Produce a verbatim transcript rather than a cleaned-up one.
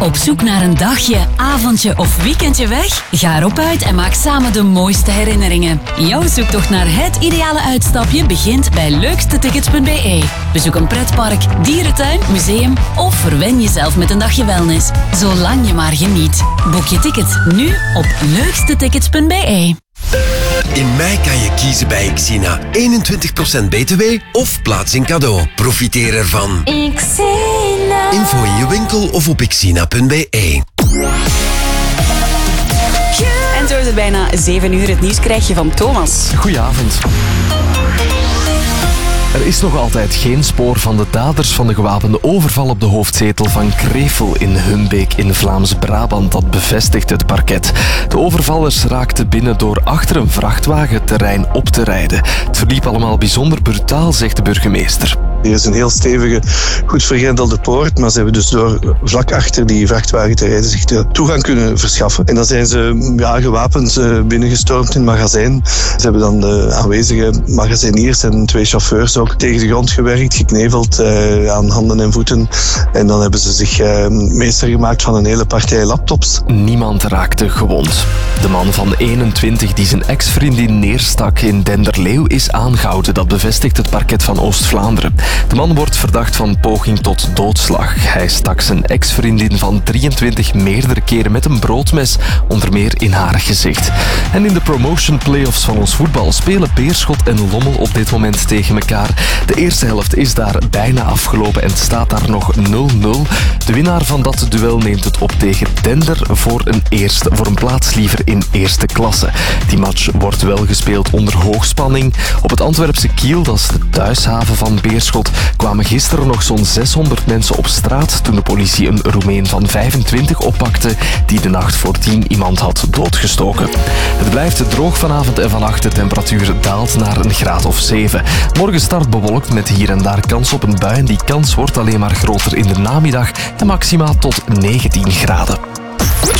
Op zoek naar een dagje, avondje of weekendje weg? Ga erop uit en maak samen de mooiste herinneringen. Jouw zoektocht naar het ideale uitstapje begint bij leukste tickets punt b e. Bezoek een pretpark, dierentuin, museum of verwen jezelf met een dagje wellness. Zolang je maar geniet. Boek je ticket nu op leukste tickets punt b e. In mei kan je kiezen bij Xina. eenentwintig procent b t w of plaatsing cadeau. Profiteer ervan. Xina. Info in je winkel of op xina punt b e. En zo is het bijna zeven uur. Het nieuws krijg je van Thomas. Goedenavond. Er is nog altijd geen spoor van de daders van de gewapende overval op de hoofdzetel van Krevel in Humbeek in Vlaams-Brabant. Dat bevestigt het parket. De overvallers raakten binnen door achter een vrachtwagen het terrein op te rijden. Het verliep allemaal bijzonder brutaal, zegt de burgemeester. Hier is een heel stevige, goed vergrendelde poort, maar ze hebben dus door vlak achter die vrachtwagen te rijden zich de toegang kunnen verschaffen. En dan zijn ze ja, gewapend binnengestormd in het magazijn. Ze hebben dan de aanwezige magaziniers en twee chauffeurs ook tegen de grond gewerkt, gekneveld uh, aan handen en voeten. En dan hebben ze zich uh, meester gemaakt van een hele partij laptops. Niemand raakte gewond. De man van eenentwintig die zijn ex-vriendin neerstak in Denderleeuw is aangehouden. Dat bevestigt het parket van Oost-Vlaanderen. De man wordt verdacht van poging tot doodslag. Hij stak zijn ex-vriendin van drieëntwintig meerdere keren met een broodmes, onder meer in haar gezicht. En in de promotion playoffs van ons voetbal spelen Beerschot en Lommel op dit moment tegen elkaar. De eerste helft is daar bijna afgelopen en staat daar nog nul nul. De winnaar van dat duel neemt het op tegen Dender voor een, eerste, voor een plaats liever in eerste klasse. Die match wordt wel gespeeld onder hoogspanning. Op het Antwerpse Kiel, dat is de thuishaven van Beerschot, kwamen gisteren nog zo'n zeshonderd mensen op straat toen de politie een Roemeen van vijfentwintig oppakte die de nacht voordien iemand had doodgestoken. Het blijft droog vanavond en vannacht. De temperatuur daalt naar een graad of zeven. Morgen start bewolkt met hier en daar kans op een bui en die kans wordt alleen maar groter in de namiddag en maximaal tot negentien graden.